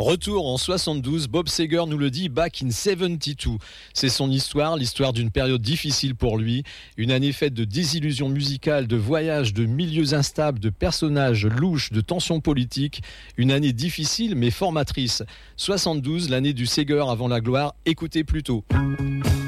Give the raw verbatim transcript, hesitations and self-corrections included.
Retour en soixante-douze, Bob Seger nous le dit, back in soixante-douze. C'est son histoire, l'histoire d'une période difficile pour lui. Une année faite de désillusions musicales, de voyages, de milieux instables, de personnages louches, de tensions politiques. Une année difficile mais formatrice. soixante-douze, l'année du Seger avant la gloire. Écoutez plutôt.